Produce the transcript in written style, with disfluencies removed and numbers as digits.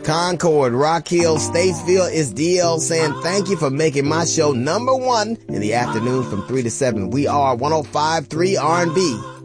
Concord, Rock Hill, Statesville, it's DL saying thank you for making my show number one in the afternoon from 3 to 7. We are 105.3 R&B.